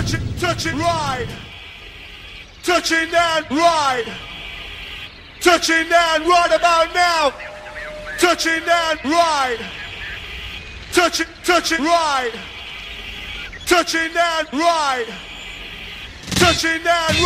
touch it, ride. Touching and ride. Touching and right about now. Touching and ride. Touch it, ride. Touching and ride. Touching and ride.